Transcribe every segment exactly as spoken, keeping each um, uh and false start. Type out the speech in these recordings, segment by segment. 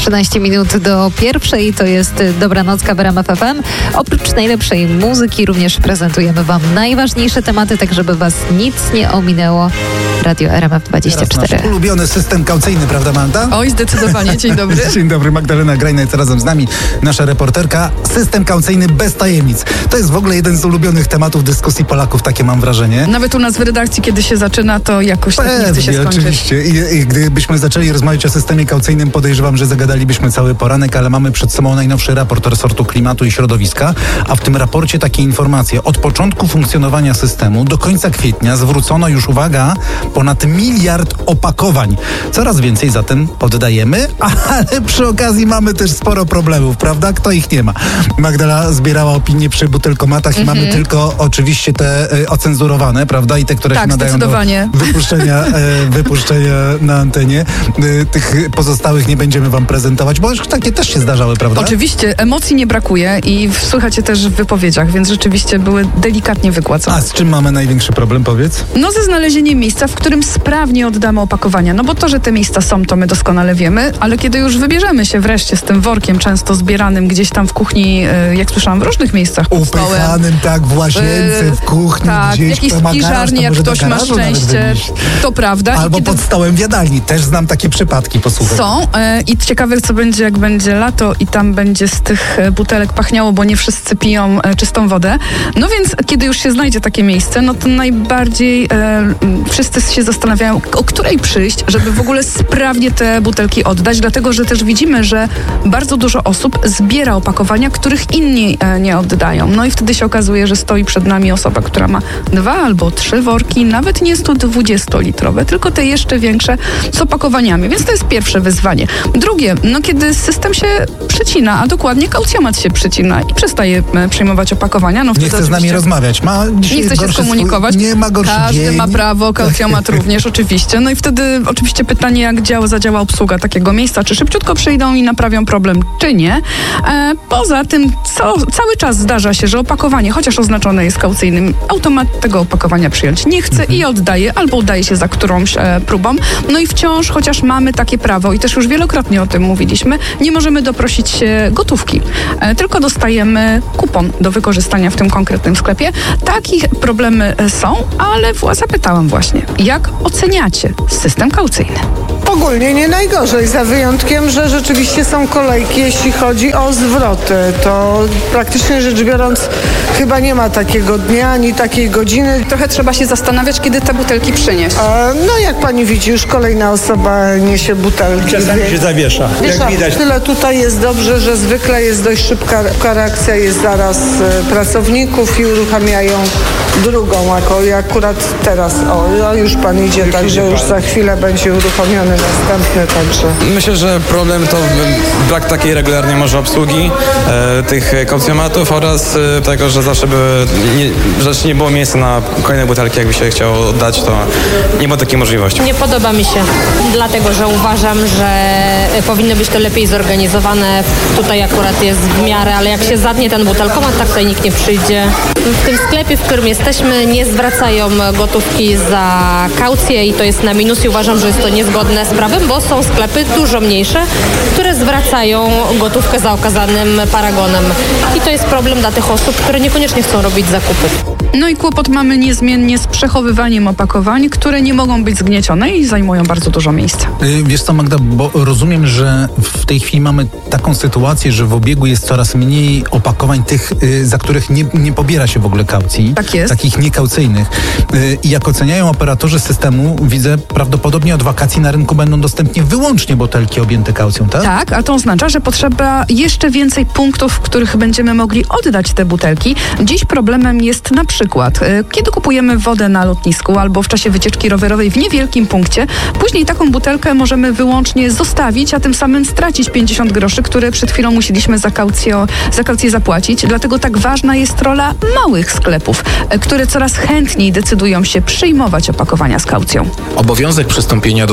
trzynaście minut do pierwszej, to jest Dobranocka w R M F F M. Oprócz najlepszej muzyki również prezentujemy Wam najważniejsze tematy, tak żeby Was nic nie ominęło. Radio R M F dwadzieścia cztery. Nasz ulubiony system kaucyjny, prawda Magda? Oj, zdecydowanie. Dzień dobry. Dzień dobry, Magdalena Grajnec razem z nami, nasza reporterka. System kaucyjny bez tajemnic. To jest w ogóle jeden z ulubionych tematów dyskusji Polaków, takie mam wrażenie. Nawet u nas w redakcji, kiedy się zaczyna, to jakoś tak nie chce się skończyć. Oczywiście. I, I gdybyśmy zaczęli rozmawiać o systemie kaucyjnym, podejrzewam, że zagadalibyśmy cały poranek, ale mamy przed sobą najnowszy raport resortu klimatu i środowiska, a w tym raporcie takie informacje. Od początku funkcjonowania systemu do końca kwietnia zwrócono już, uwaga, ponad miliard opakowań. Coraz więcej zatem oddajemy, ale przy okazji mamy też sporo problemów, prawda? Kto ich nie ma? Magdala zbierała opinie przy butelkomatach i mm-hmm. mamy tylko oczywiście te e, ocenzurowane, prawda? I te, które tak, się nadają do wypuszczenia, e, wypuszczenia na antenie. E, tych pozostałych nie będziemy Wam prezentować, bo już takie też się zdarzały, prawda? Oczywiście, emocji nie brakuje i słychać je też w wypowiedziach, więc rzeczywiście były delikatnie wygładzone. A z czym mamy największy problem, powiedz? No ze znalezieniem miejsca, w którym sprawnie oddamy opakowania. No bo to, że te miejsca są, to my doskonale wiemy, ale kiedy już wybierzemy się wreszcie z tym workiem często zbieranym gdzieś tam w kuchni, jak słyszałam, w różnych miejscach pod stołem. Upychanym, tak, w łazience, w kuchni, tak, gdzieś. w jakiejś spiżarni, jak ktoś ma szczęście, to prawda. Albo kiedy... pod stołem w jadalni. Też znam takie przypadki, posłuchaj. Są e, i ciekawe, co będzie, jak będzie lato i tam będzie z tych butelek pachniało, bo nie wszyscy piją e, czystą wodę. No więc, kiedy już się znajdzie takie miejsce, no to najbardziej e, wszyscy się zastanawiają, o której przyjść, żeby w ogóle sprawnie te butelki oddać, dlatego, że też widzimy, że bardzo dużo osób zbiera opakowania, których inni e, nie oddają. No i wtedy się okazuje, że stoi przed nami osoba, która ma dwa albo trzy worki, nawet nie sto dwudziestolitrowe, tylko te jeszcze większe z opakowaniami, więc to jest pierwsze wyzwanie. Drugie, no kiedy system się przycina, a dokładnie kaucjomat się przycina i przestaje e, przyjmować opakowania, no nie chce z nami rozmawiać. Ma nie chce się skomunikować. Swój, nie ma gorszy Każdy dzień. ma prawo, kaucjomat również oczywiście. No i wtedy oczywiście pytanie, jak działa, zadziała obsługa takiego miejsca, czy szybciutko przyjdą i naprawią problem, czy nie. E, poza tym co, cały czas zdarza się, że opakowanie, chociaż oznaczone jest kaucyjnym, automat tego opakowania przyjąć nie chce mhm. i oddaje, albo udaje się za którąś e, próbą. No i wciąż, chociaż mamy takie prawo i też już wielokrotnie o tym mówiliśmy, nie możemy doprosić się gotówki, e, tylko dostajemy kupon do wykorzystania w tym konkretnym sklepie. Takie problemy są, ale zapytałam właśnie, jak oceniacie system kaucyjny? Ogólnie nie najgorzej, za wyjątkiem, że rzeczywiście są kolejki, jeśli chodzi o zwroty. To praktycznie rzecz biorąc chyba nie ma takiego dnia, ani takiej godziny. Trochę trzeba się zastanawiać, kiedy te butelki przynieść. A, no jak pani widzi, już kolejna osoba niesie butelki. Czasami się zawiesza, jak widać. Tyle tutaj jest dobrze, że zwykle jest dość szybka reakcja, jest zaraz e, pracowników i uruchamiają drugą, jako akurat teraz. O, o już pan idzie, także już za chwilę będzie uruchomiony następny, także. Myślę, że problem to brak takiej regularnej może obsługi e, tych kaucjomatów oraz e, tego, że zawsze były, nie, że nie było miejsca na kolejne butelki, jakby się chciało oddać, to nie było takiej możliwości. Nie podoba mi się, dlatego, że uważam, że powinno być to lepiej zorganizowane. Tutaj akurat jest w miarę, ale jak się zatnie ten butelkomat, tak tutaj nikt nie przyjdzie. W tym sklepie, w którym jesteśmy, nie zwracają gotówki za kaucję i to jest na minus i uważam, że jest to niezgodne z prawem, bo są sklepy dużo mniejsze, które zwracają gotówkę za okazanym paragonem. I to jest problem dla tych osób, które niekoniecznie chcą robić zakupy. No i kłopot mamy niezmiennie z przechowywaniem opakowań, które nie mogą być zgniecione i zajmują bardzo dużo miejsca. Wiesz co, Magda, bo rozumiem, że w tej chwili mamy taką sytuację, że w obiegu jest coraz mniej opakowań tych, za których nie, nie pobiera się w ogóle kaucji. Tak jest. Takich niekaucyjnych. I jak oceniają operatorzy systemu, widzę, prawdopodobnie od wakacji na rynku będą dostępnie wyłącznie butelki objęte kaucją, tak? Tak, a to oznacza, że potrzeba jeszcze więcej punktów, w których będziemy mogli oddać te butelki. Dziś problemem jest na przykład, kiedy kupujemy wodę na lotnisku albo w czasie wycieczki rowerowej w niewielkim punkcie, później taką butelkę możemy wyłącznie zostawić, a tym samym stracić pięćdziesiąt groszy, które przed chwilą musieliśmy za kaucję, za kaucję zapłacić. Dlatego tak ważna jest rola małych sklepów, które coraz chętniej decydują się przyjmować opakowania z kaucją. Obowiązek przystąpienia do systemu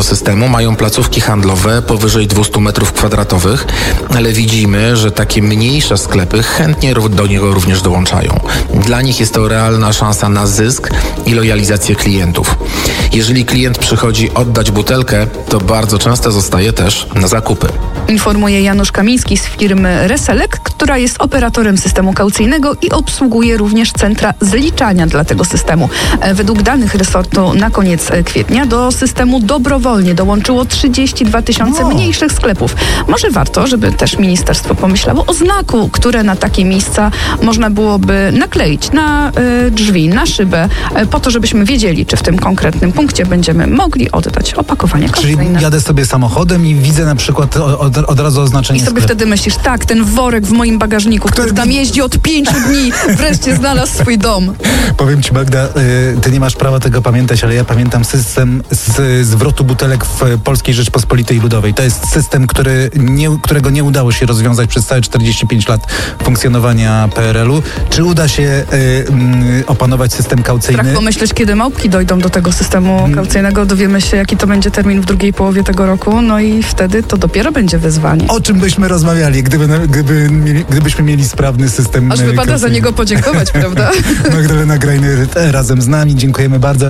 mają placówki handlowe powyżej dwieście metrów kwadratowych, ale widzimy, że takie mniejsze sklepy chętnie do niego również dołączają. Dla nich jest to realna szansa na zysk i lojalizację klientów. Jeżeli klient przychodzi oddać butelkę, to bardzo często zostaje też na zakupy. Informuje Janusz Kamiński z firmy Reselek, która jest operatorem systemu kaucyjnego i obsługuje również centra zliczania dla tego systemu. Według danych resortu na koniec kwietnia do systemu dobrowolnie dołączyło trzydzieści dwa tysiące mniejszych sklepów. Może warto, żeby też ministerstwo pomyślało o znaku, które na takie miejsca można byłoby nakleić na y, drzwi, na szybę, y, po to, żebyśmy wiedzieli, czy w tym konkretnym punkcie będziemy mogli oddać opakowanie kaucyjne. Czyli jadę sobie samochodem i widzę na przykład od, od razu oznaczenie I sobie sklepu. wtedy myślisz, tak, ten worek w moim bagażniku, który tam jeździ od pięciu dni, wreszcie znalazł swój dom. Powiem ci, Magda, y, ty nie masz prawa tego pamiętać, ale ja pamiętam system z, zwrotu butelek w Polskiej Rzeczpospolitej Ludowej. To jest system, który nie, którego nie udało się rozwiązać przez całe czterdzieści pięć lat funkcjonowania P R L u. Czy uda się y, y, opanować system kaucyjny? Strach pomyśleć, kiedy małpki dojdą do tego systemu kaucyjnego, dowiemy się, jaki to będzie termin w drugiej połowie tego roku, no i wtedy to dopiero będzie wyzwanie. O czym byśmy rozmawiali, gdyby, gdyby mieli, gdybyśmy mieli sprawny system Aż wypada kaucyjny. za niego podziękować, prawda? Magdalena Grajner razem z nami. Dziękujemy bardzo.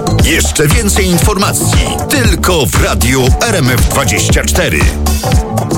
Jeszcze więcej informacji tylko w Radiu R M F dwadzieścia cztery.